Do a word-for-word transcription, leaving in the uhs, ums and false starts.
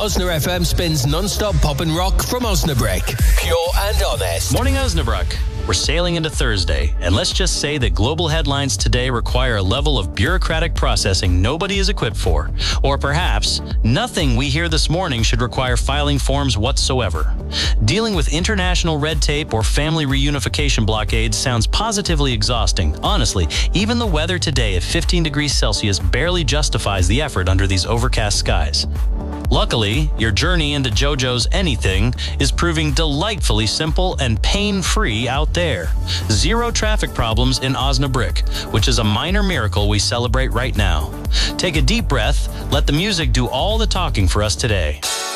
Osna F M spins non-stop pop and rock from Osnabrück. Pure and honest. Morning, Osnabrück. We're sailing into Thursday, and let's just say that global headlines today require a level of bureaucratic processing nobody is equipped for. Or perhaps, nothing we hear this morning should require filing forms whatsoever. Dealing with international red tape or family reunification blockades sounds positively exhausting. Honestly, even the weather today at fifteen degrees Celsius barely justifies the effort under these overcast skies. Luckily, your journey into JoJo's Anything is proving delightfully simple and pain-free out there. Zero traffic problems in Osnabrück, which is a minor miracle we celebrate right now. Take a deep breath, let the music do all the talking for us today.